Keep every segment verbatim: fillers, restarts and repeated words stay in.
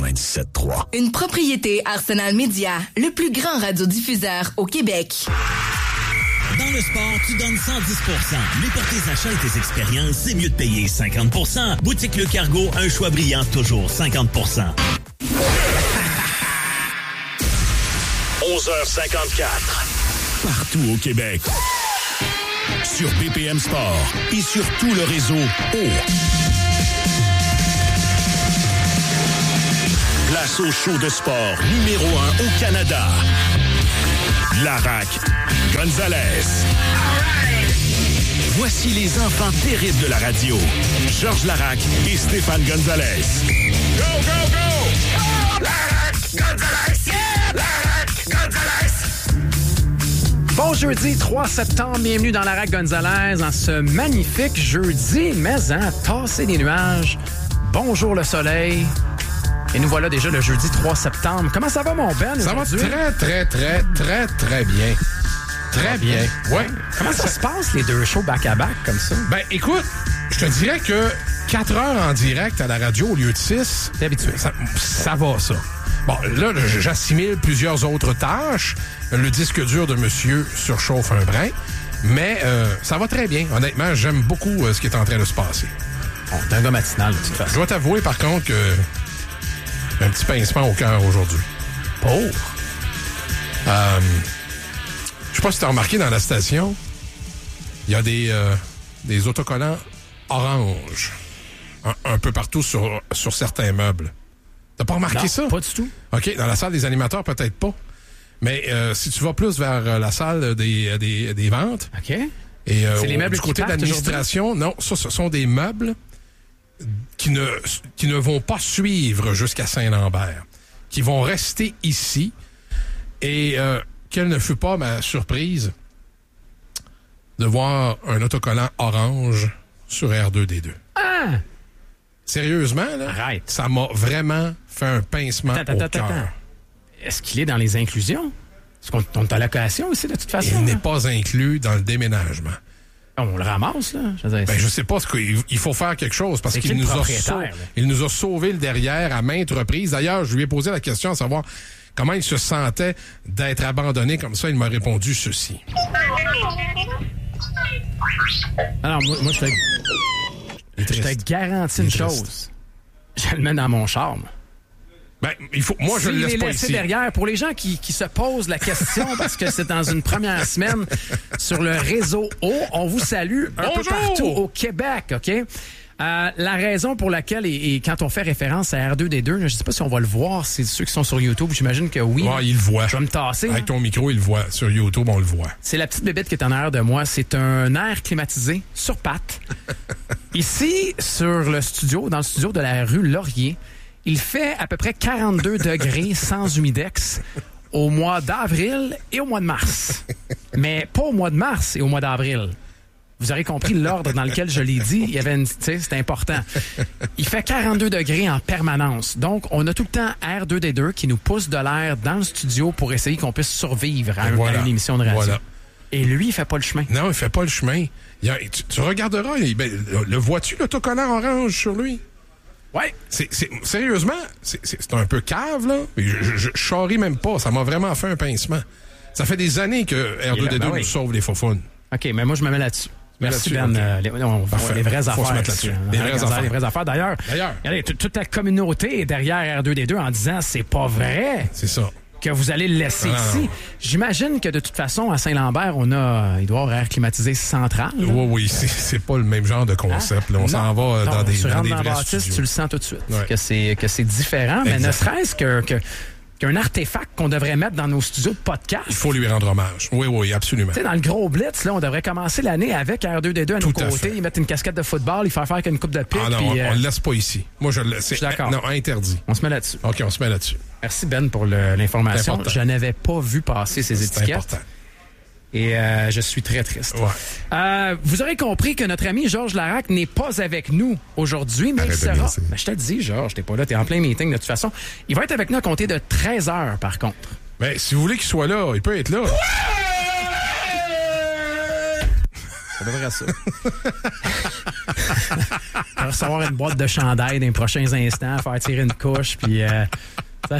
quatre-vingt-dix-sept trois. Une propriété Arsenal Média, le plus grand radiodiffuseur au Québec. Dans le sport, tu donnes cent dix pour cent. Mais pour tes achats et tes expériences, c'est mieux de payer cinquante pour cent. Boutique Le Cargo, un choix brillant, toujours cinquante pour cent. onze heures cinquante-quatre. Partout au Québec. Sur B P M Sport et sur tout le réseau O. Place au show de sport numéro un au Canada. Larac Gonzalez. Voici les enfants terribles de la radio. Georges Larac et Stéphane Gonzalez. Go, go, go! Oh, Larac Gonzalez! Yeah! Larac Gonzalez! Bon jeudi trois septembre, bienvenue dans Larac Gonzalez en ce magnifique jeudi, mais hein, tasser des nuages. Bonjour le soleil. Et nous voilà déjà le jeudi trois septembre. Comment ça va, mon Ben? Ça va très, très, très, très, très bien. Très ah, bien. bien. Ouais. Comment ça, ça se passe, les deux shows back-à-back comme ça? Ben, écoute, je te dirais que quatre heures en direct à la radio au lieu de six, t'es habitué. Ça, ça va, ça. Bon, là, j'assimile plusieurs autres tâches. Le disque dur de monsieur surchauffe un brin. Mais euh, ça va très bien. Honnêtement, j'aime beaucoup euh, ce qui est en train de se passer. Bon, t'es un gars matinal, de toute façon. Je dois t'avouer, par contre, que un petit pincement au cœur aujourd'hui. Pauvre. Euh, je sais pas si t'as remarqué dans la station, il y a des, euh, des autocollants orange un, un peu partout sur, sur certains meubles. T'as pas remarqué non, ça? Pas du tout. OK, dans la salle des animateurs, peut-être pas. Mais euh, si tu vas plus vers euh, la salle des, des, des ventes... OK. Et euh, c'est les meubles du côté de l'administration, non, ça, ce sont des meubles qui ne, qui ne vont pas suivre jusqu'à Saint-Lambert, qui vont rester ici. Et euh, quelle ne fut pas ma surprise de voir un autocollant orange sur R deux D deux. Ah! Sérieusement, là, arrête. Ça m'a vraiment fait un pincement attends, au attends, cœur. Attends. Est-ce qu'il est dans les inclusions? Est-ce qu'on est à location ici, de toute façon? Il là? n'est pas inclus dans le déménagement. On le ramasse, là? Je, dire, ben, je sais pas, ce qu'il il faut faire quelque chose parce qu'il nous, a sau... il nous a sauvé le derrière à maintes reprises. D'ailleurs, je lui ai posé la question à savoir comment il se sentait d'être abandonné comme ça. Il m'a répondu ceci. Alors, moi, moi je te... je te garantis une chose. Je le mets dans mon charme. Ben, il faut. Moi, je le laisse pas ici. Derrière, pour les gens qui, qui se posent la question, parce que c'est dans une première semaine sur le réseau O, on vous salue un Bonjour. peu partout au Québec, OK? Euh, la raison pour laquelle, et, et quand on fait référence à R deux D deux, je ne sais pas si on va le voir, c'est ceux qui sont sur YouTube, j'imagine que oui. Ouais, il le voit. Je vais me tasser. Avec ton micro, il le voit. Sur YouTube, on le voit. C'est la petite bébête qui est en arrière de moi. C'est un air climatisé sur pattes. Ici, sur le studio, dans le studio de la rue Laurier, il fait à peu près quarante-deux degrés sans humidex au mois d'avril et au mois de mars. Mais pas au mois de mars et au mois d'avril. Vous aurez compris l'ordre dans lequel je l'ai dit. Il y avait une, tu sais, c'est important. Il fait quarante-deux degrés en permanence. Donc, on a tout le temps R deux D deux qui nous pousse de l'air dans le studio pour essayer qu'on puisse survivre à, un, voilà. à une émission de radio. Voilà. Et lui, il fait pas le chemin. Non, il fait pas le chemin. Il a, tu, tu regarderas, il, ben, le, le vois-tu, l'autocollant orange sur lui? Ouais. C'est, c'est, sérieusement, c'est, c'est, c'est un peu cave, là. Je, je, je charrie même pas. Ça m'a vraiment fait un pincement. Ça fait des années que R deux D deux ben oui. nous sauve les faufounes. OK, mais moi, je me mets là-dessus. Merci, Ben. Okay. Euh, les, non, les vraies Faut affaires. Se mettre là-dessus. Les, vraies affaires. les vraies affaires. D'ailleurs, D'ailleurs. Regardez, toute, toute la communauté est derrière R deux D deux en disant c'est pas vrai. C'est ça. Que vous allez le laisser ah, ici. J'imagine que de toute façon, à Saint-Lambert, on a, il doit y avoir air climatisé central. Là. Oui, oui, c'est, c'est pas le même genre de concept. Ah, là. On non, s'en va non, dans des, dans des dans vrais bâtisse, studios. Tu le sens tout de suite, ouais. que, c'est, que c'est différent. Exact. Mais ne serait-ce que, que, qu'un artefact qu'on devrait mettre dans nos studios de podcast. Il faut lui rendre hommage. Oui, oui, absolument. Tu sais, dans le gros blitz, là, on devrait commencer l'année avec R deux D deux à nos côtés, y mettre une casquette de football, y faire faire qu'une coupe de pique. Ah non, puis, on, euh... on le laisse pas ici. Moi, je le laisse. Je suis d'accord. Non, interdit. On se met là-dessus. OK, on se met là-dessus. Merci, Ben, pour le, l'information. Je n'avais pas vu passer ces c'est étiquettes. Important. Et euh, je suis très triste. Ouais. Euh, vous aurez compris que notre ami Georges Larac n'est pas avec nous aujourd'hui, mais Arrête il sera... Ben, je te le dis, Georges, t'es pas là, t'es en plein meeting de toute façon. Il va être avec nous à compter de treize heures, par contre. Ben, si vous voulez qu'il soit là, il peut être là. Ouais! Ça devrait ça. va recevoir une boîte de chandail dans les prochains instants, faire tirer une couche, puis... Euh, ça...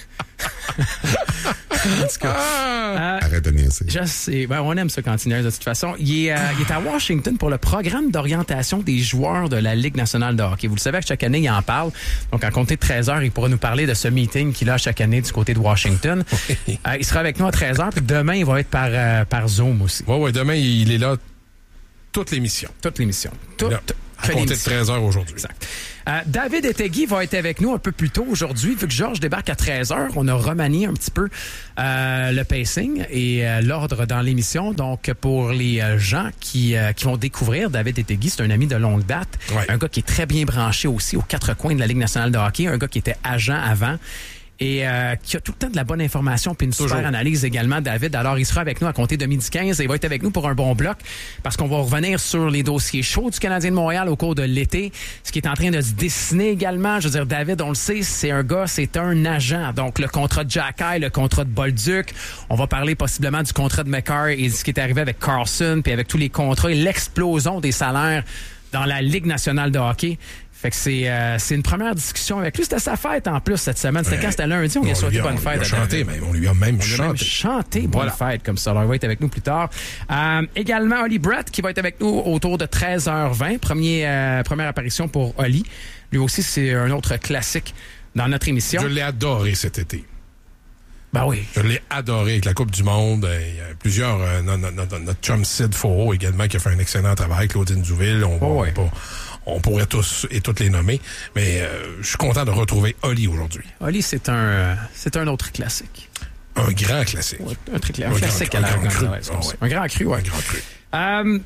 En tout cas, euh, Arrête de niaiser. Je sais. Ben, on aime ça quand il niaise, de toute façon. Il est, euh, il est à Washington pour le programme d'orientation des joueurs de la Ligue nationale de hockey. Vous le savez, chaque année, il en parle. Donc, à compter de treize heures, il pourra nous parler de ce meeting qu'il a chaque année du côté de Washington. Oui. Euh, il sera avec nous à treize heures, puis demain, il va être par, euh, par Zoom aussi. Oui, oui, demain, il est là toute l'émission. Toute l'émission. Toute Là, à compter de treize heures aujourd'hui. Exact. Euh, David Ettegui va être avec nous un peu plus tôt aujourd'hui. Vu que Georges débarque à treize heures, on a remanié un petit peu euh, le pacing et euh, l'ordre dans l'émission. Donc, pour les euh, gens qui, euh, qui vont découvrir, David Ettegui, c'est un ami de longue date. Ouais. Un gars qui est très bien branché aussi aux quatre coins de la Ligue nationale de hockey. Un gars qui était agent avant. Et euh, qui a tout le temps de la bonne information puis une Toujours. super analyse également, David. Alors, il sera avec nous à compter de midi quinze et il va être avec nous pour un bon bloc parce qu'on va revenir sur les dossiers chauds du Canadien de Montréal au cours de l'été, ce qui est en train de se dessiner également. Je veux dire, David, on le sait, c'est un gars, c'est un agent. Donc, le contrat de Jacky, le contrat de Bolduc. On va parler possiblement du contrat de McCarr et ce qui est arrivé avec Carlson puis avec tous les contrats et l'explosion des salaires dans la Ligue nationale de hockey. Fait que c'est, euh, c'est une première discussion avec lui. C'était sa fête en plus cette semaine. C'était Ouais. quand? C'était lundi. On lui a souhaité bonne fête. On lui a chanté même. On lui a même On lui a même chanté. chanté bonne Voilà. fête comme ça. Alors, il va être avec nous plus tard. Euh, également, Oli Brett qui va être avec nous autour de treize heures vingt. Premier, euh, première apparition pour Oli. Lui aussi, c'est un autre classique dans notre émission. Je l'ai adoré cet été. Ben oui. Je l'ai adoré avec la Coupe du Monde. Euh, Il y a plusieurs... Euh, no- no- no- notre chum Sid Faureau également qui a fait un excellent travail. Claudine Duville. On, va- Oh ouais. on, va- on pourrait tous et toutes les nommer. Mais euh, je suis content de retrouver Oli aujourd'hui. Oli, c'est un, euh, c'est un autre classique. Un grand classique. Ouais, un, très cla- un Un classique grand- à la un grand cru. Gonzalez, comme Ah ça. ouais. Un grand cru, ouais. Un grand cru. Euh,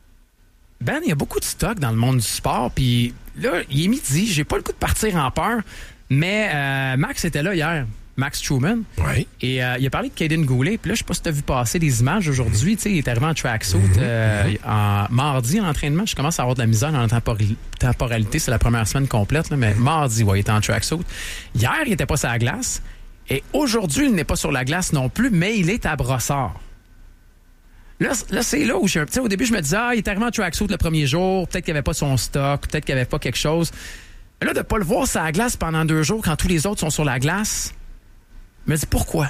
Ben, il y a beaucoup de stock dans le monde du sport. Puis là, il est midi. J'ai pas le coup de partir en peur. Mais euh, Max était là hier. Max Truman. Oui. Et euh, il a parlé de Caden Goulet. Puis là, je sais pas si tu as vu passer des images aujourd'hui. Tu sais, il est arrivé en tracksuit euh, en mardi en entraînement. Je commence à avoir de la misère dans la tempori- temporalité. C'est la première semaine complète. Là, mais mardi, ouais, il était en tracksuit. Hier, il était pas sur la glace. Et aujourd'hui, il n'est pas sur la glace non plus, mais il est à Brossard. Là, là c'est là où je suis un petit... Au début, je me disais, ah, il est arrivé en tracksuit le premier jour. Peut-être qu'il n'y avait pas son stock. Peut-être qu'il n'y avait pas quelque chose. Mais là, de ne pas le voir sur la glace pendant deux jours quand tous les autres sont sur la glace, je me dis pourquoi?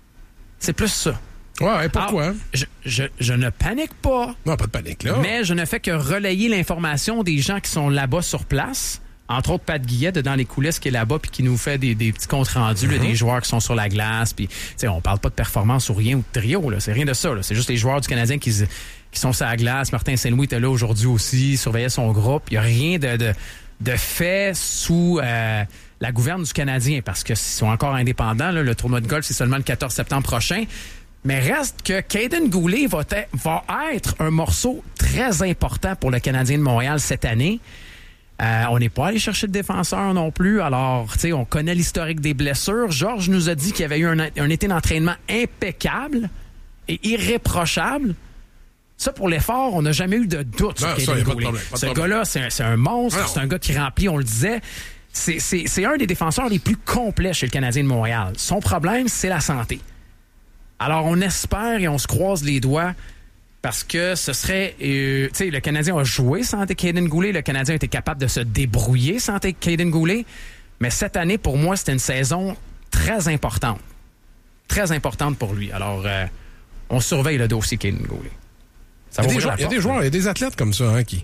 C'est plus ça. Ouais, pourquoi? Alors, je, je, je ne panique pas, Non, pas de panique, là. mais je ne fais que relayer l'information des gens qui sont là-bas sur place. Entre autres, Pat Guillet, de dans les coulisses, qui est là-bas puis qui nous fait des, des petits comptes rendus, Mm-hmm. là, des joueurs qui sont sur la glace. Puis, tu sais, on parle pas de performance ou rien ou de trio, là. C'est rien de ça, là. C'est juste les joueurs du Canadien qui, qui sont sur la glace. Martin Saint-Louis était là aujourd'hui aussi, surveillait son groupe. Il n'y a rien de, de, de fait sous euh, la gouverne du Canadien parce qu'ils sont encore indépendants. Là. Le tournoi de golf, c'est seulement le quatorze septembre prochain. Mais reste que Caden Goulet va, te- va être un morceau très important pour le Canadien de Montréal cette année. Euh, on n'est pas allé chercher de défenseur non plus. Alors, tu sais, on connaît l'historique des blessures. Georges nous a dit qu'il y avait eu un, un été d'entraînement impeccable et irréprochable. Ça, pour l'effort, on n'a jamais eu de doute Non, sur ça, y Caden a pas de Goulet. problème, pas de Ce problème. gars-là, c'est un, c'est un monstre. Ah non. C'est un gars qui remplit, on le disait. C'est, c'est, c'est un des défenseurs les plus complets chez le Canadien de Montréal. Son problème, c'est la santé. Alors, on espère et on se croise les doigts parce que ce serait... Euh, tu sais, le Canadien a joué sans Caden Goulet. Le Canadien a été capable de se débrouiller sans Caden Goulet. Mais cette année, pour moi, c'était une saison très importante. Très importante pour lui. Alors, euh, on surveille le dossier Caden Goulet. Ça Il y, a va des ouvrir joueurs, la il y a porte, des joueurs, il y a des athlètes comme ça hein, qui,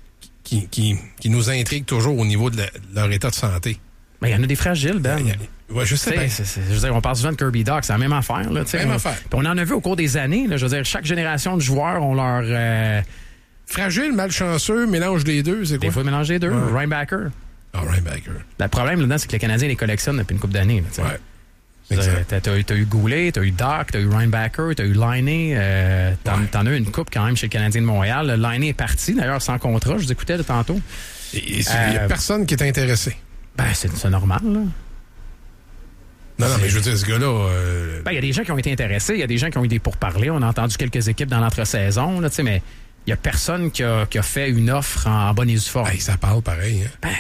qui, qui, qui nous intriguent toujours au niveau de, la- de leur état de santé. Mais il y en a des fragiles, Ben. Il y a- Ouais, je sais Tu sais, bien. c'est- c'est- je veux dire, on parle souvent de Kirby Doc, c'est la même affaire. Là, tu sais. Même on, affaire. puis on en a vu au cours des années. Là, je veux dire, chaque génération de joueurs ont leur... Euh, Fragile, malchanceux, mélange des deux, c'est quoi? des fois, mélanger les deux. Ouais. Reinbacker. Ah, Reinbacker. Le problème là-dedans, c'est que les Canadiens les collectionnent depuis une couple d'années. Là, tu sais. Ouais. Je veux dire, Exact. T'as, t'as, t'as eu Goulet, t'as eu Doc, t'as eu Reinbacker, t'as eu Liney. Euh, t'en, Ouais. t'en as eu une coupe quand même chez le Canadien de Montréal. Liney est parti, d'ailleurs, sans contrat. Je vous écoutais de tantôt. Et- et c'est- Il n'y a Euh, personne qui est intéressé. Ben, c'est, c'est normal, là. Non, non, mais je veux dire, ce gars-là... euh, Ben, il y a des gens qui ont été intéressés, il y a des gens qui ont eu des pourparlers. On a entendu quelques équipes dans l'entre-saison, là, tu sais, mais il y a personne qui a, qui a fait une offre en bonne et due forme. hey, ça parle pareil. Hein? Ben,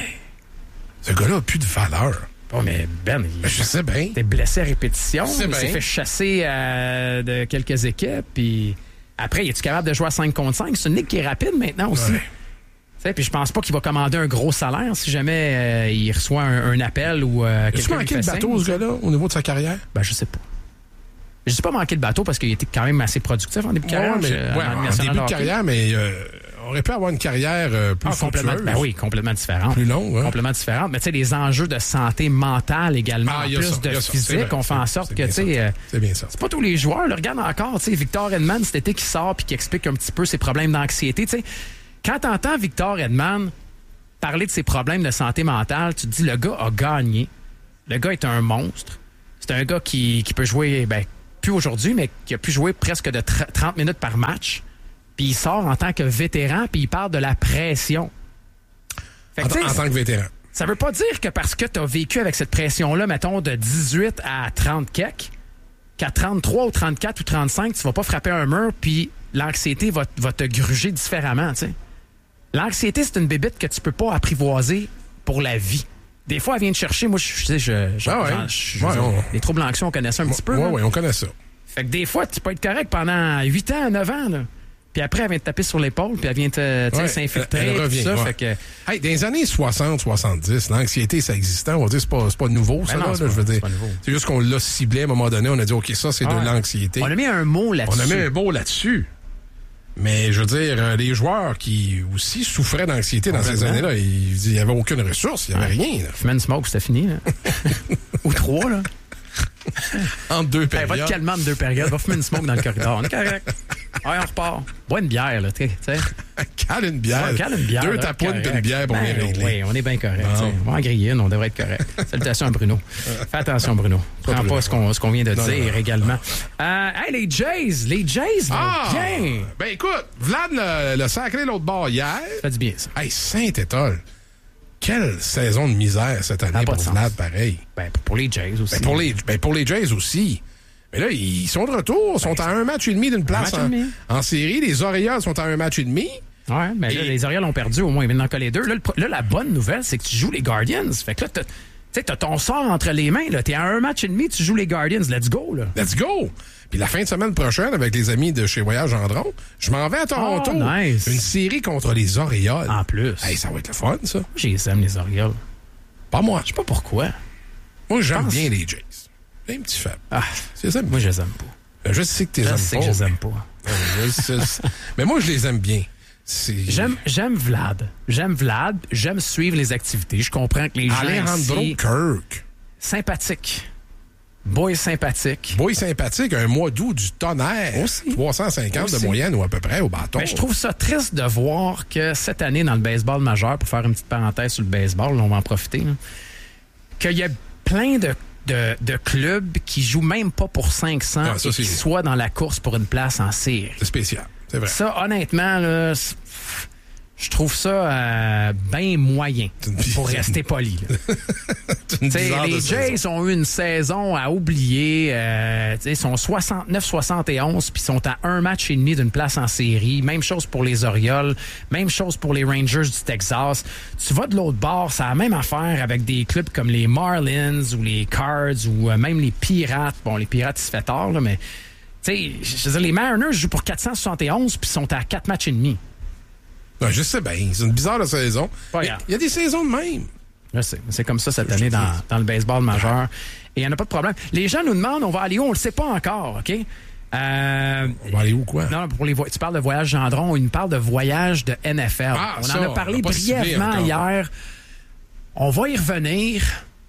Ce gars-là a plus de valeur. bon, mais Ben, il Ben, je sais bien. était blessé à répétition. Je sais Il bien. s'est fait chasser euh, de quelques équipes. Puis après, il est-tu capable de jouer à cinq contre cinq? C'est une ligue qui est rapide maintenant aussi. Ouais. Tu Puis je pense pas qu'il va commander un gros salaire si jamais euh, il reçoit un, un appel ou euh, As-tu quelqu'un manqué lui le fait bateau, signe, ce gars-là, au niveau de sa carrière? Ben, je sais pas. Je sais pas manquer le bateau parce qu'il était quand même assez productif en début de carrière. Ouais, mais, je- ouais, en en national début de hockey. carrière, mais euh, on aurait pu avoir une carrière euh, plus Ah, complètement, fructueuse. ben oui, complètement différente. Plus longue, hein? Complètement différente. Mais tu sais, les enjeux de santé mentale également, Ah, en il y a plus ça, il y de a ça, c'est physique, vrai, on fait en c'est- sorte c'est que, bien tu sais, ça. euh, C'est bien ça. c'est pas tous les joueurs. Là, regarde encore, tu sais, Victor Edman, cet été qui sort puis qui explique un petit peu ses problèmes d'anxiété. Tu sais, quand t'entends Victor Edman parler de ses problèmes de santé mentale, tu te dis, le gars a gagné. Le gars est un monstre. C'est un gars qui, qui peut jouer, ben, plus aujourd'hui, mais qui a pu jouer presque de trente minutes par match. Puis il sort en tant que vétéran, puis il parle de la pression. Fait En, que, tu sais, en tant que vétéran. ça veut pas dire que parce que tu as vécu avec cette pression-là, mettons, de dix-huit à trente kek, qu'à trente-trois ou trente-quatre ou trente-cinq, tu vas pas frapper un mur, puis l'anxiété va, va te gruger différemment, tu sais. L'anxiété, c'est une bébite que tu peux pas apprivoiser pour la vie. Des fois, elle vient te chercher. Moi, je sais, je, je, Ah ouais. j'en- je- Ouais, je- on- les troubles anxieux, on connaît ça un petit peu. Oui, là. oui, on connaît ça. Fait que des fois, tu peux être correct pendant huit ans, neuf ans, là. Puis après, elle vient te taper sur l'épaule, puis elle vient te, tu sais, Ouais, s'infiltrer. elle- elle tout revient, ça, ouais. fait que, Hey, dans les années soixante soixante-dix, l'anxiété, ça existait. On va dire c'est pas, c'est pas nouveau, ça, Ben non, là, c'est là, pas- je veux c'est dire. pas nouveau. C'est juste qu'on l'a ciblé à un moment donné. On a dit, OK, ça, c'est Ah de ouais. l'anxiété. on a mis un mot là-dessus. On a mis un mot là-dessus. Mais je veux dire, euh, les joueurs qui aussi souffraient d'anxiété dans ces Complètement. années-là, il n'y avait aucune ressource, il n'y avait rien. Là. Fumer une smoke, c'était fini, là. Ou trois, là. Entre deux Hey, périodes. va te calmer entre deux périodes. Va fumer une smoke dans le corridor. On est correct. Ouais, on repart. Bois une bière, là, tu sais. Cale une bière. Ouais, cale une bière. Deux là, tapounes correct. puis une bière pour Ben, bien régler. Oui, on est bien correct. Bon. tu sais. On va en griller une, on devrait être correct. Salutations à Bruno. Fais attention, Bruno. Pas Prends Bruno. pas ce qu'on, ce qu'on vient de Non, dire non, non. également. Euh, hey, les Jays. Les Jays vont Ah! bien. Ben écoute, Vlad le, le sacré l'autre bord hier. Ça fait du bien, ça. Hey, Saint-Étoile. Quelle saison de misère cette Ça année a pas pour de sens. Vlad, pareil. Ben, pour les Jays aussi. Ben, pour les, ben, pour les Jays aussi. Mais là, ils sont de retour. Ils sont à un match et demi d'une place match et en, demi. en série. Les Orioles sont à un match et demi. Ouais, mais là, Et- les Orioles ont perdu, au moins, ils viennent d'en coller deux. Là, le pro- là, la bonne nouvelle, c'est que tu joues les Guardians. Fait que là, t'as, tu sais, t'as ton sort entre les mains, là. T'es à un match et demi, tu joues les Guardians. Let's go, là. Let's go! Puis la fin de semaine prochaine, avec les amis de chez Voyage Gendron, je m'en vais à Toronto. Oh, nice. Une série contre les Orioles. En plus. Hey, ça va être le fun, ça. Je les aime, les Orioles. Pas moi. Je sais pas pourquoi. Moi, j'aime pense- bien les Jays. J'ai un petit faible. Ah, C'est ça. moi, je les aime pas. Je sais que tu les Je aimes sais pas. que je les aime pas. Ouais, je sais. Mais moi, je les aime bien. C'est... J'aime, j'aime Vlad. J'aime Vlad. J'aime suivre les activités. Je comprends que les gens Alejandro ici, Kirk. sympathique. Boy sympathique. Boy sympathique, un mois d'août du tonnerre. Aussi. trois cent cinquante Aussi. de moyenne ou à peu près au bâton. Mais je trouve ça triste de voir que cette année, dans le baseball majeur, pour faire une petite parenthèse sur le baseball, là, on va en profiter, là, qu'il y a plein de, de, de clubs qui jouent même pas pour cinq cents Ah, ça, et c'est- qui soient dans la course pour une place en série. C'est spécial. C'est vrai. Ça, honnêtement, là, c'est- je trouve ça euh, bien moyen, C'est une- pour rester poli. là. C'est une T'sais, bizarre de les saison. Jays ont eu une saison à oublier. Euh, t'sais, ils sont soixante-neuf soixante et onze, puis sont à un match et demi d'une place en série. Même chose pour les Orioles. Même chose pour les Rangers du Texas. Tu vas de l'autre bord, ça a la même affaire avec des clubs comme les Marlins ou les Cards ou euh, même les Pirates. Bon, les Pirates, il se fait tard, là, mais t'sais, je veux dire, les Mariners jouent pour quatre cent soixante et onze puis sont à quatre matchs et demi. Ouais, je sais bien. C'est une bizarre de saison. Pas Mais grave. Il y a des saisons de même. Je sais, c'est comme ça cette année dans, dans le baseball majeur. Et il n'y en a pas de problème. Les gens nous demandent, on va aller où? On le sait pas encore, OK? Euh, On va aller où, quoi? non, pour les vo- tu parles de voyage Gendron, il nous parle de voyage de N F L. Ah, on ça, en a on parlé l'a pas ciblé brièvement encore. hier. On va y revenir.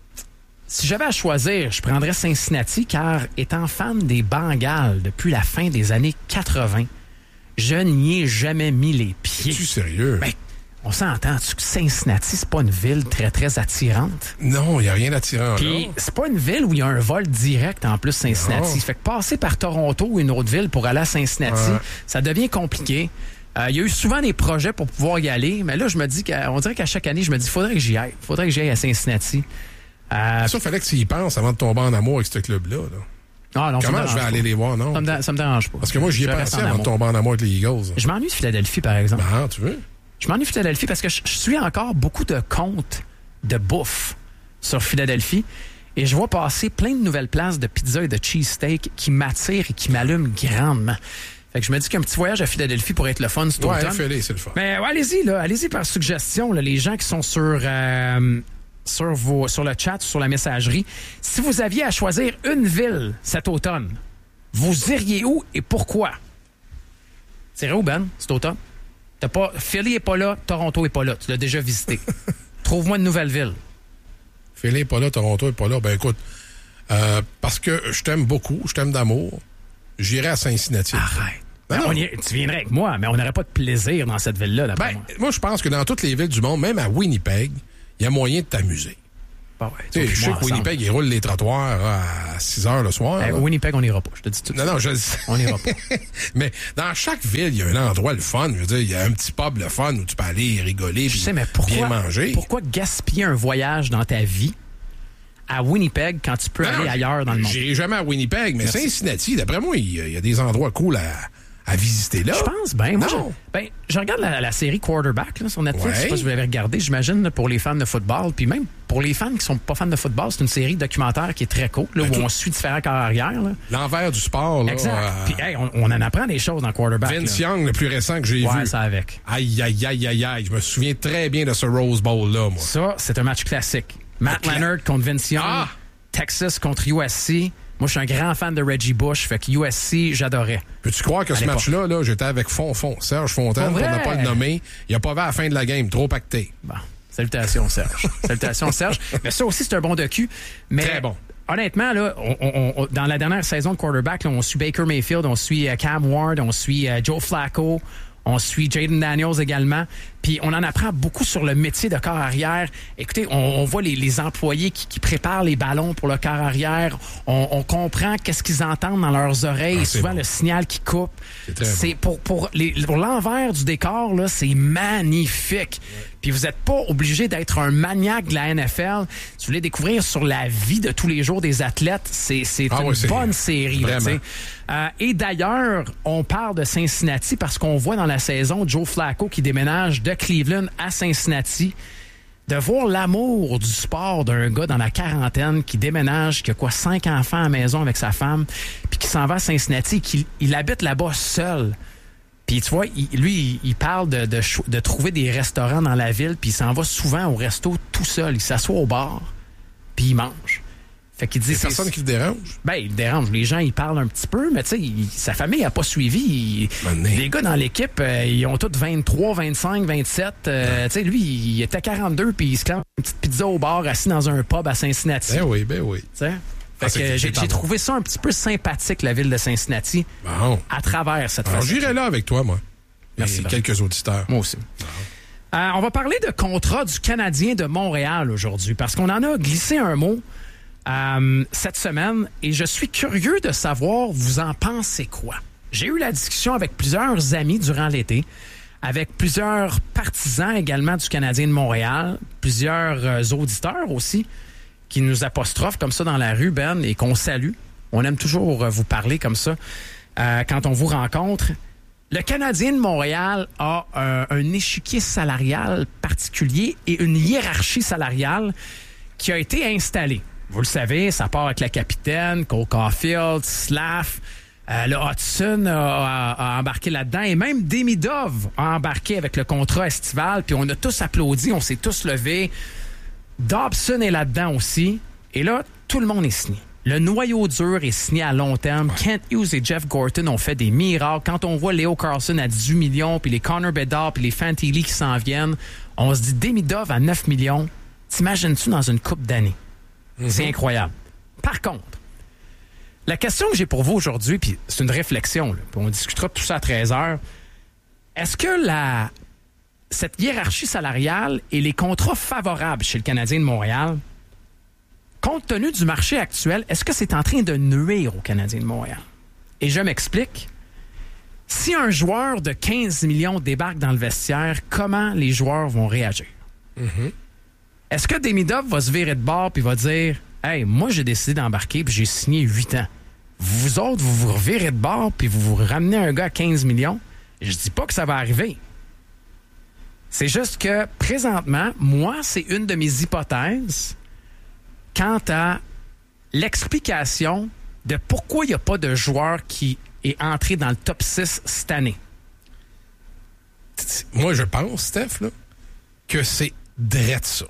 Si j'avais à choisir, je prendrais Cincinnati, car étant fan des Bengals depuis la fin des années quatre-vingts, je n'y ai jamais mis les pieds. Es-tu sérieux? Ben, on s'entend-tu que Cincinnati, c'est pas une ville très, très attirante? Non, il n'y a rien d'attirant Puis là. c'est pas une ville où il y a un vol direct en plus Cincinnati. Non. Fait que passer par Toronto ou une autre ville pour aller à Cincinnati, Ouais. ça devient compliqué. Euh, il y a eu souvent des projets pour pouvoir y aller, mais là, je me dis qu'on dirait qu'à chaque année, je me dis, faudrait que j'y aille. Faudrait que j'y aille à Cincinnati. Euh, Ça, il fallait que tu y penses avant de tomber en amour avec ce club-là. là. ah, non, ça me Comment je dérange vais pas. aller les voir, non? Ça me, dé- ça me dérange pas. Parce que moi, j'y ai Je reste pensé en avant de amour. tomber en amour avec les Eagles. Je m'ennuie de Philadelphie, par exemple. Ah, tu veux? Je m'ennuie de Philadelphie parce que je, je suis encore beaucoup de comptes de bouffe sur Philadelphie et je vois passer plein de nouvelles places de pizza et de cheesesteak qui m'attirent et qui m'allument grandement. Fait que je me dis qu'un petit voyage à Philadelphie pourrait être le fun cet Ouais, automne. fais-les, c'est le fun. Mais ouais, allez-y, là. Allez-y par suggestion, là, les gens qui sont sur, euh, sur, vos, sur le chat, sur la messagerie. Si vous aviez à choisir une ville cet automne, vous iriez où et pourquoi? C'est où, Ben, cet automne? T'as pas, Philly est pas là, Toronto est pas là. Tu l'as déjà visité. Trouve-moi une nouvelle ville. Philly est pas là, Toronto est pas là. Ben écoute, euh, parce que je t'aime beaucoup, je t'aime d'amour, j'irai à Cincinnati. Arrête. Non, Ben, non. on y- tu viendrais avec moi, mais on n'aurait pas de plaisir dans cette ville-là, d'après Ben, moi. moi, je pense que dans toutes les villes du monde, même à Winnipeg, il y a moyen de t'amuser. Bah ouais, Tu sais, toi, je sais moi, que ensemble. Winnipeg, ils roulent les trottoirs à six heures le soir. Eh, là. Winnipeg, on n'ira pas. Je te dis tout de Non, suite. non, je le sais. On n'ira pas. Mais dans chaque ville, il y a un endroit le fun. Je veux dire, il y a un petit pub le fun où tu peux aller rigoler Je puis sais, mais pourquoi, bien manger. pourquoi gaspiller un voyage dans ta vie à Winnipeg quand tu peux Non, aller non, ailleurs dans le monde? J'irai jamais à Winnipeg, mais Merci. Cincinnati, d'après moi, il y, a- il y a des endroits cool à, à visiter là. Je pense bien. Moi, Non. je, ben, je regarde la, la série Quarterback là, sur Netflix. Ouais. Je sais pas si vous l'avez regardé. J'imagine là, pour les fans de football. Puis même pour les fans qui sont pas fans de football, c'est une série documentaire qui est très cool, là, Ben, où tout- on suit différents carrières. Là. L'envers du sport, là. Exact. euh, Puis hey, on, on en apprend des choses dans Quarterback. Vince là. Young, le plus récent que j'ai Ouais, vu. ça avec. Aïe, aïe, aïe, aïe, aïe. Je me souviens très bien de ce Rose Bowl-là, moi. Ça, c'est un match classique. Matt Cla- Leonard contre Vince Young. Ah! Texas contre U S C. Moi, je suis un grand fan de Reggie Bush. Fait que U S C, j'adorais. Peux-tu croire que À ce l'époque. match-là, là, j'étais avec Fonfon, Serge Fontaine, Pour pour vrai? ne pas le nommer. Il a pas vu à la fin de la game, trop pacté. Bon, salutations, Serge. salutations, Serge. Mais ça aussi, c'est un bon docu. Mais Très bon. Honnêtement, là, on, on- on- dans la dernière saison de quarterback, là, on suit Baker Mayfield, on suit euh, Cam Ward, on suit euh, Joe Flacco, on suit Jaden Daniels également. Puis on en apprend beaucoup sur le métier de corps arrière. Écoutez, on, on voit les, les employés qui, qui préparent les ballons pour le corps arrière. On, on comprend qu'est-ce qu'ils entendent dans leurs oreilles. Ah, Et c'est souvent, bon. le signal qui coupe. C'est très C'est pour, pour, les, pour l'envers du décor, là, c'est magnifique. Puis vous n'êtes pas obligé d'être un maniaque de la N F L. Si vous voulez découvrir sur la vie de tous les jours des athlètes, c'est, c'est Ah une ouais, c'est- bonne série. Là, vraiment. tu sais. Euh, et d'ailleurs, on parle de Cincinnati parce qu'on voit dans la saison Joe Flacco qui déménage de Cleveland à Cincinnati. De voir l'amour du sport d'un gars dans la quarantaine qui déménage, qui a quoi, cinq enfants à la maison avec sa femme, puis qui s'en va à Cincinnati, qui il habite là-bas seul. Puis tu vois, il- lui, il, il parle de, de, cho- de trouver des restaurants dans la ville, puis il s'en va souvent au resto tout seul. Il s'assoit au bar, puis il mange. Fait qu'il dit... Il y a c'est- personne qui te dérange. Ben, il dérange. Les gens, ils parlent un petit peu, mais tu sais, il- sa famille a pas suivi. Il- Mané. les gars dans l'équipe, euh, ils ont tous vingt-trois, vingt-cinq, vingt-sept. Euh, tu sais, lui, il était quarante-deux, puis il se clame une petite pizza au bar, assis dans un pub à Cincinnati. Ben oui, ben oui. Tu sais? Fait Ah, c'est- que c'est j'ai, pas j'ai bon. trouvé ça un petit peu sympathique, la ville de Cincinnati, Bon. à travers cette Alors, facette. j'irai là avec toi, moi. Merci, Et Ben. quelques auditeurs. Moi aussi. Euh, on va parler de contrat du Canadien de Montréal aujourd'hui, parce qu'on en a glissé un mot euh, cette semaine, et je suis curieux de savoir, vous en pensez quoi? J'ai eu la discussion avec plusieurs amis durant l'été, avec plusieurs partisans également du Canadien de Montréal, plusieurs euh, auditeurs aussi, qui nous apostrophent comme ça dans la rue, Ben, et qu'on salue. On aime toujours euh, vous parler comme ça euh, quand on vous rencontre. Le Canadien de Montréal a un, un échiquier salarial particulier et une hiérarchie salariale qui a été installée. Vous le savez, ça part avec la capitaine, Cole Caulfield, Slav, euh, le Hudson a, a- a embarqué là-dedans et même Demidov a embarqué avec le contrat estival. Puis on a tous applaudi, on s'est tous levés. Dobson est là-dedans aussi. Et là, tout le monde est signé. Le noyau dur est signé à long terme. Kent Hughes et Jeff Gorton ont fait des miracles. Quand on voit Leo Carlson à dix-huit millions, puis les Connor Bedard, puis les Fantilli qui s'en viennent, on se dit Demidov à neuf millions. T'imagines-tu dans une coupe d'années? C'est incroyable. Par contre, la question que j'ai pour vous aujourd'hui, puis c'est une réflexion, là, puis on discutera de tout ça à treize heures. Est-ce que la, cette hiérarchie salariale et les contrats favorables chez le Canadien de Montréal, compte tenu du marché actuel, est-ce que c'est en train de nuire au Canadien de Montréal? Et je m'explique. Si un joueur de quinze millions débarque dans le vestiaire, comment les joueurs vont réagir? Est-ce que Demidov va se virer de bord puis va dire « Hey, moi, j'ai décidé d'embarquer puis j'ai signé huit ans. Vous autres, vous vous revirez de bord puis vous vous ramenez un gars à quinze millions? » Je dis pas que ça va arriver. C'est juste que, présentement, moi, c'est une de mes hypothèses quant à l'explication de pourquoi il n'y a pas de joueurs qui et entrer dans le top six cette année? Moi, je pense, Steph, là, que c'est drette ça.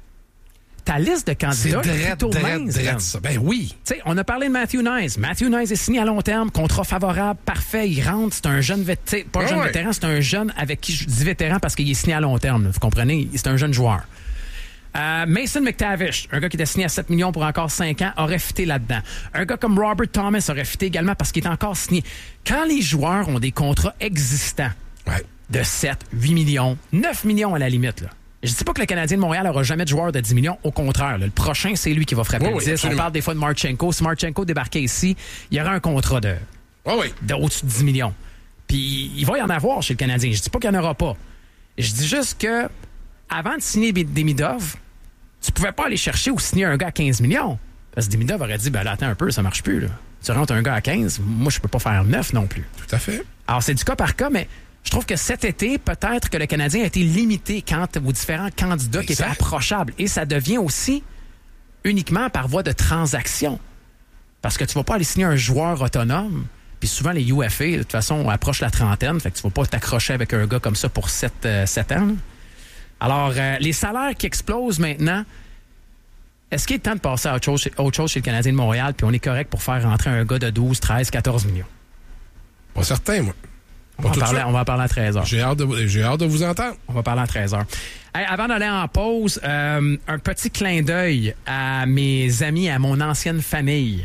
Ta liste de candidats C'est est drette, plutôt drette, mince. drette Glenn. ça. Ben oui. Tu sais, on a parlé de Matthew Nyes. Matthew Nyes est signé à long terme, contrat favorable, parfait, il rentre. C'est un jeune vétéran, pas un Ah jeune ouais. vétéran, c'est un jeune avec qui je dis vétéran parce qu'il est signé à long terme. Là, vous comprenez? C'est un jeune joueur. Euh, Mason McTavish, un gars qui était signé à sept millions pour encore cinq ans, aurait fité là-dedans. Un gars comme Robert Thomas aurait fité également parce qu'il est encore signé. Quand les joueurs ont des contrats existants Ouais. de sept, huit millions, neuf millions à la limite, là. Je dis pas que le Canadien de Montréal n'aura jamais de joueur de dix millions. Au contraire, là, le prochain, c'est lui qui va frapper Oui, le oui, dix. absolument. On parle des fois de Marchenko. Si Marchenko débarquait ici, il y aurait un contrat de, Oui, oui. de au-dessus de dix millions. Puis il va y en avoir chez le Canadien. Je dis pas qu'il n'y en aura pas. Je dis juste que avant de signer Demidov, tu pouvais pas aller chercher ou signer un gars à quinze millions. Parce que Demidov aurait dit, ben là, attends un peu, ça marche plus. Là. Tu rentres un gars à quinze, moi, je peux pas faire neuf non plus. Tout à fait. Alors, c'est du cas par cas, mais je trouve que cet été, peut-être que le Canadien a été limité quant aux différents candidats qui étaient Exact. approchables. Et ça devient aussi uniquement par voie de transaction. Parce que tu vas pas aller signer un joueur autonome. Puis souvent, les U F A, de toute façon, approchent la trentaine. Fait que tu vas pas t'accrocher avec un gars comme ça pour sept ans. Là. Alors, euh, les salaires qui explosent maintenant, est-ce qu'il est temps de passer à autre chose, autre chose chez le Canadien de Montréal, puis on est correct pour faire rentrer un gars de douze, treize, quatorze millions? Pas certain, moi. On Pas va, tout en parler, ça. on va en parler à treize heures. J'ai hâte, de, j'ai hâte de vous entendre. On va parler à treize heures. Hey, avant d'aller en pause, euh, un petit clin d'œil à mes amis, à mon ancienne famille.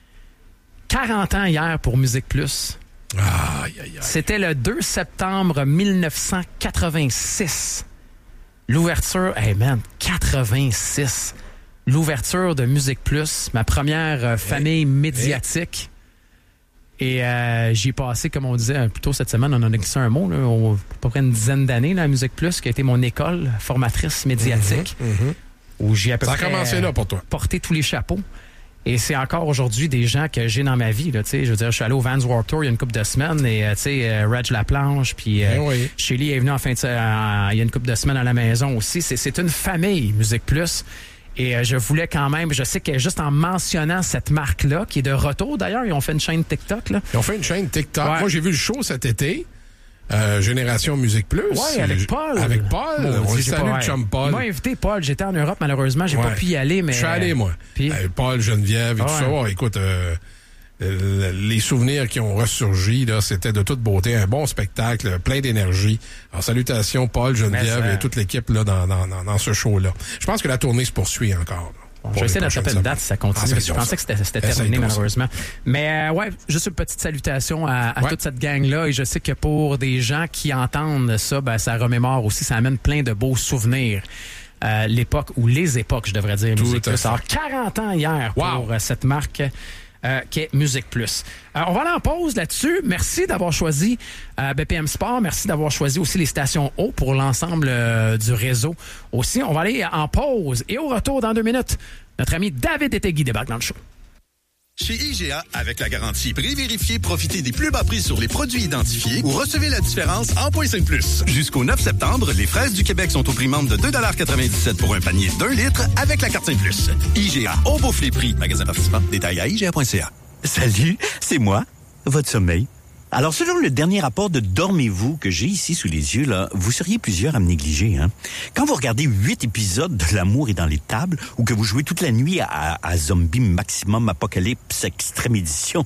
quarante ans hier pour Musique Plus. Aïe, aïe, aïe. C'était le deux septembre mille neuf cent quatre-vingt-six. L'ouverture, hey man, quatre-vingt-six. L'ouverture de Musique Plus, ma première euh, famille médiatique. Et euh, j'y ai passé, comme on disait plus tôt cette semaine, on en a glissé un mot, là, on, à peu près une dizaine d'années là, à Musique Plus, qui a été mon école formatrice médiatique, Mhm, mhm. où j'ai à peu Ça a près commencé là pour toi. porté tous les chapeaux. Et c'est encore aujourd'hui des gens que j'ai dans ma vie. Là, tu sais, je veux dire, je suis allé au Vans Warped Tour il y a une couple de semaines et euh, tu sais, euh, Reg Laplanche, puis euh, Eh oui. Shelly est venu en fin de se- euh, il y a une couple de semaines à la maison aussi. C'est, c'est une famille, Musique Plus. Et euh, je voulais quand même, je sais que juste en mentionnant cette marque-là, qui est de retour d'ailleurs, ils ont fait une chaîne TikTok, là. Ils ont fait une chaîne TikTok. Ouais. Moi, j'ai vu le show cet été. Euh, Génération Musique Plus. Ouais, avec Paul. Avec Paul. Bon, on le j'ai salue, pas- le chum Paul. Il m'a invité, Paul. J'étais en Europe, malheureusement. J'ai Ouais. pas pu y aller, mais. Je suis allé, moi. Puis- Euh, Paul, Geneviève et Ah tout ouais. ça. Oh, écoute, euh, euh, les souvenirs qui ont ressurgi, là, c'était de toute beauté. Un bon spectacle, plein d'énergie. Alors, salutations, Paul, Geneviève Mais ça- et toute l'équipe là, dans, dans, dans, dans ce show-là. Je pense que la tournée se poursuit encore. là, Bon, pour je vais les essayer prochaines d'attraper une date semaines. si ça continue. Ah, je c'est pensais ça. que c'était, c'était Essaye terminé, donc ça. malheureusement. Mais euh, ouais, juste une petite salutation à, à Ouais. toute cette gang-là. Et je sais que pour des gens qui entendent ça, ben, ça remémore aussi, ça amène plein de beaux souvenirs. Euh, l'époque, ou les époques, je devrais dire, Tout Musique à Plus. fait. Alors, quarante ans hier Wow. pour euh, cette marque euh, qui est Musique Plus. Euh, on va aller en pause là-dessus. Merci d'avoir choisi euh, B P M Sport. Merci d'avoir choisi aussi les stations haut pour l'ensemble euh, du réseau. Aussi, on va aller en pause. Et au retour, dans deux minutes, notre ami David Etegui débarque dans le show. Chez I G A, avec la garantie prix vérifié, profitez des plus bas prix sur les produits identifiés ou recevez la différence en points cinq plus. Jusqu'au neuf septembre, les fraises du Québec sont au prix membre de deux quatre-vingt-dix-sept pour un panier d'un litre avec la carte cinq plus. I G A, on bouffe les prix. Magasin participant, détail à I G A point C A. Salut, c'est moi, votre sommeil. Alors, selon le dernier rapport de Dormez-vous que j'ai ici sous les yeux, là, vous seriez plusieurs à me négliger, hein. Quand vous regardez huit épisodes de L'amour est dans les tables ou que vous jouez toute la nuit à, à Zombie Maximum Apocalypse Extrême Édition,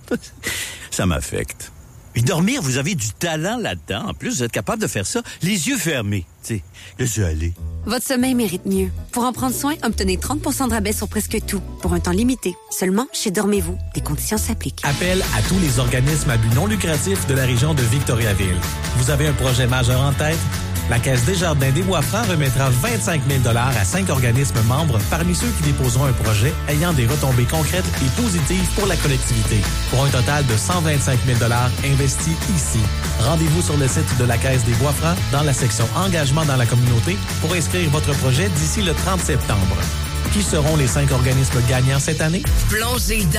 ça m'affecte. Et dormir, vous avez du talent là-dedans. En plus, vous êtes capable de faire ça les yeux fermés, tu sais, laissez aller. Votre sommeil mérite mieux. Pour en prendre soin, obtenez trente pour cent de rabais sur presque tout, pour un temps limité. Seulement chez Dormez-vous. Des conditions s'appliquent. Appel à tous les organismes à but non lucratif de la région de Victoriaville. Vous avez un projet majeur en tête? La Caisse Desjardins des Bois-Francs remettra vingt-cinq mille dollars à cinq organismes membres parmi ceux qui déposeront un projet ayant des retombées concrètes et positives pour la collectivité. Pour un total de cent vingt-cinq mille dollars investis ici. Rendez-vous sur le site de la Caisse des Bois-Francs dans la section Engagement dans la communauté pour inscrire votre projet d'ici le trente septembre. Qui seront les cinq organismes gagnants cette année? Plongez dans